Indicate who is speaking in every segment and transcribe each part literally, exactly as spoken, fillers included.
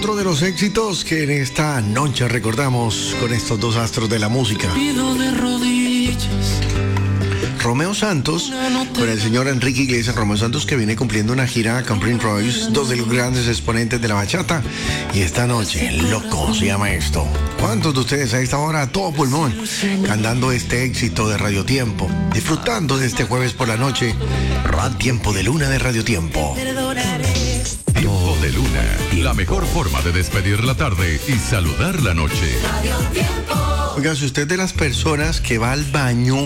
Speaker 1: Otro de los éxitos que en esta noche recordamos con estos dos astros de la música.
Speaker 2: Pido de rodillas.
Speaker 1: Romeo Santos, con el señor Enrique Iglesias. Romeo Santos, que viene cumpliendo una gira con Prince Royce, dos de los grandes exponentes de la bachata. Y esta noche, Loco se llama esto. ¿Cuántos de ustedes a esta hora, a todo pulmón, cantando este éxito de Radio Tiempo, disfrutando de este jueves por la noche, Tiempo de Luna de Radio Tiempo?
Speaker 3: Tiempo de Luna, la mejor forma de despedir la tarde y saludar la noche.
Speaker 1: Oiga, si usted es de las personas que va al baño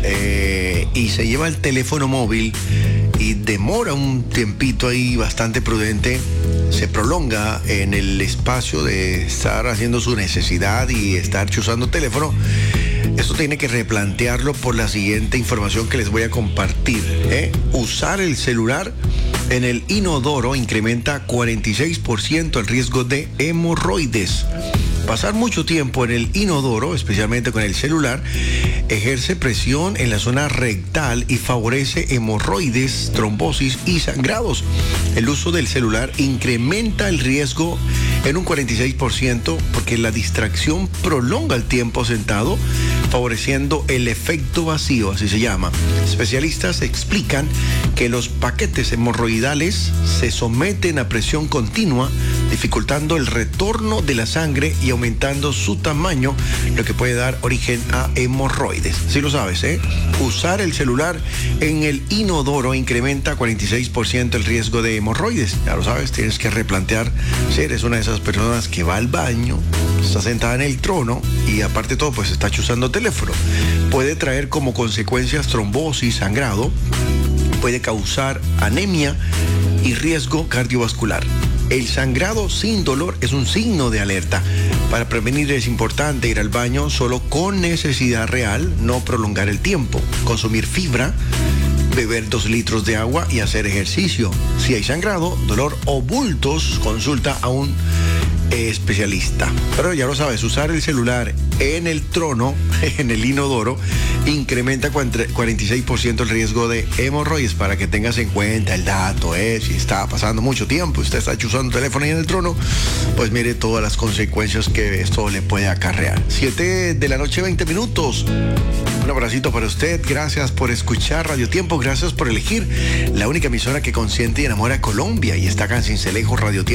Speaker 1: eh, y se lleva el teléfono móvil y demora un tiempito ahí bastante prudente, se prolonga en el espacio de estar haciendo su necesidad y estar chuzando teléfono, esto tiene que replantearlo por la siguiente información que les voy a compartir. ¿eh? Usar el celular en el inodoro incrementa cuarenta y seis por ciento el riesgo de hemorroides. Pasar mucho tiempo en el inodoro, especialmente con el celular, ejerce presión en la zona rectal y favorece hemorroides, trombosis y sangrados. El uso del celular incrementa el riesgo en un cuarenta y seis por ciento porque la distracción prolonga el tiempo sentado, favoreciendo el efecto vacío, así se llama. Especialistas explican que los paquetes hemorroidales se someten a presión continua, dificultando el retorno de la sangre y aumentando su tamaño, lo que puede dar origen a hemorroides. Si lo sabes, ¿eh? Usar el celular en el inodoro incrementa cuarenta y seis por ciento el riesgo de hemorroides. Ya lo sabes, tienes que replantear si eres una de esas personas que va al baño, está sentada en el trono y aparte de todo, pues está chuzando teléfono. Puede traer como consecuencias trombosis, sangrado, puede causar anemia y riesgo cardiovascular. El sangrado sin dolor es un signo de alerta. Para prevenir es importante ir al baño solo con necesidad real, no prolongar el tiempo. Consumir fibra, beber dos litros de agua y hacer ejercicio. Si hay sangrado, dolor o bultos, consulta a un especialista. Pero ya lo sabes, usar el celular en el trono, en el inodoro, incrementa cuarenta y seis por ciento el riesgo de hemorroides. Para que tengas en cuenta el dato, ¿eh? Si está pasando mucho tiempo, usted está usando el teléfono ahí en el trono, pues mire todas las consecuencias que esto le puede acarrear. siete de la noche, veinte minutos. Un abracito para usted, gracias por escuchar Radio Tiempo, gracias por elegir la única emisora que consiente y enamora a Colombia, y está acá en Cincelejo, Radio Tiempo.